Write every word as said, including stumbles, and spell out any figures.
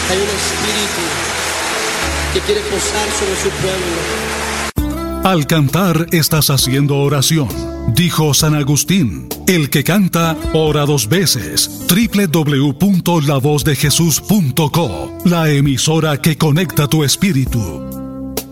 Hay un espíritu que quiere posar sobre su pueblo. Al cantar estás haciendo oración, dijo San Agustín. El que canta, ora dos veces. doble u doble u doble u punto la voz de jesús punto co, la emisora que conecta tu espíritu.